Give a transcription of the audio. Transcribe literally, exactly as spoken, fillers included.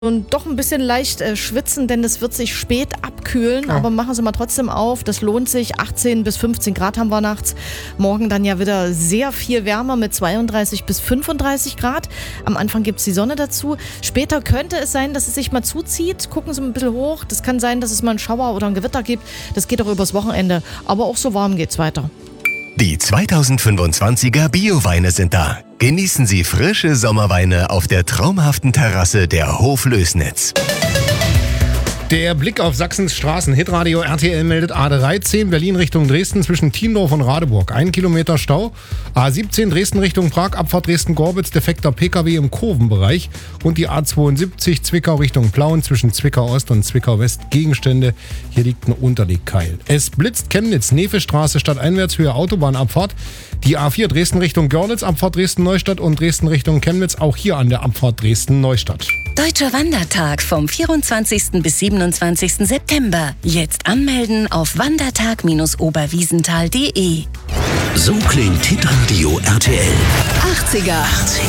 Und doch ein bisschen leicht äh, schwitzen, denn es wird sich spät abkühlen, ja. Aber machen Sie mal trotzdem auf, das lohnt sich. achtzehn bis fünfzehn Grad haben wir nachts. Morgen dann ja wieder sehr viel wärmer mit zweiunddreißig bis fünfunddreißig Grad. Am Anfang gibt es die Sonne dazu. Später könnte es sein, dass es sich mal zuzieht. Gucken Sie mal ein bisschen hoch. Das kann sein, dass es mal einen Schauer oder ein Gewitter gibt. Das geht auch übers Wochenende. Aber auch so warm geht's weiter. Die zweitausendfünfundzwanziger Bio-Weine sind da. Genießen Sie frische Sommerweine auf der traumhaften Terrasse der Hoflößnitz. Der Blick auf Sachsens Straßen. Hitradio R T L meldet A dreizehn Berlin Richtung Dresden zwischen Thiendorf und Radeburg. Ein Kilometer Stau. A siebzehn Dresden Richtung Prag, Abfahrt Dresden-Gorbitz, defekter P K W im Kurvenbereich. Und die A zweiundsiebzig Zwickau Richtung Plauen zwischen Zwickau-Ost und Zwickau-West. Gegenstände. Hier liegt ein Unterlegkeil. Es blitzt Chemnitz, Nefestraße, Stadteinwärtshöhe Autobahnabfahrt. Die A vier Dresden Richtung Görlitz, Abfahrt Dresden-Neustadt und Dresden Richtung Chemnitz. Auch hier an der Abfahrt Dresden-Neustadt. Deutscher Wandertag vom vierundzwanzigsten bis siebenundzwanzigsten September. Jetzt anmelden auf wandertag oberwiesenthal punkt de. So klingt Hitradio R T L. achtziger.